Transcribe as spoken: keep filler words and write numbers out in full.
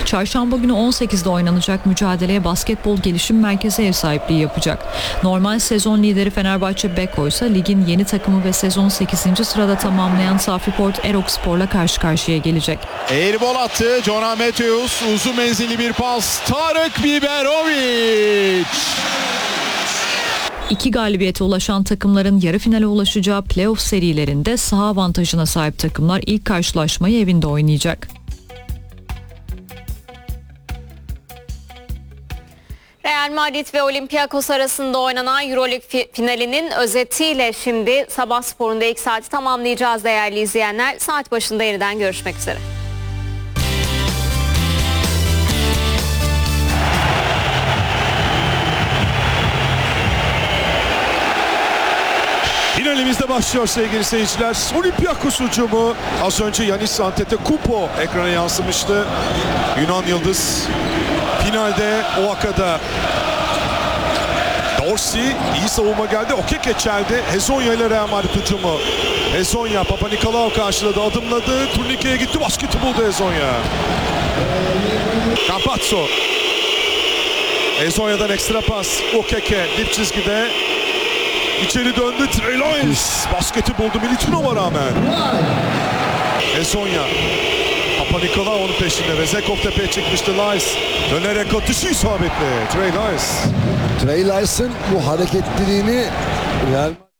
Çarşamba günü on sekizde oynanacak mücadeleye Basketbol Gelişim Merkezi ev sahipliği yapacak. Normal sezon lideri Fenerbahçe Beko ise ligin yeni takımı ve sezon sekizinci sırada tamamlayan Safriport Erokspor'la karşı karşıya gelecek. Airball attı. Jonah Matthews. Uzun menzilli bir pas. Tarık Biberovic. İki galibiyete ulaşan takımların yarı finale ulaşacağı playoff serilerinde saha avantajına sahip takımlar ilk karşılaşmayı evinde oynayacak. Real Madrid ve Olympiakos arasında oynanan Euroleague finalinin özetiyle şimdi Sabah Spor'unda ilk saati tamamlayacağız değerli izleyenler. Saat başında yeniden görüşmek üzere. Finalimizde başlıyor sevgili seyirciler. Olympiakos hücumu. Az önce Yanis Antetokounmpo ekrana yansımıştı. Yunan yıldız finalde Oaka'da. Dorsey iyi savunma geldi. Okeke çeldi. Hezonja ile Real Madrid hücumu. Hezonja Papanikolaou karşıladı, adımladı. Turnikeye gitti, basketi buldu Hezonja. Campazzo. Hezonja'dan ekstra pas. Okeke dip çizgide. İçeri döndü. Trey Lyles basketi buldu Militinov'a rağmen. Hezonja. Papanikolaou onun peşinde. Vezekov tepeye çıkmıştı. Lyles dönerek atışı isabetli. Trey Lyles. Trey Lyles'ın bu hareketliliğini Real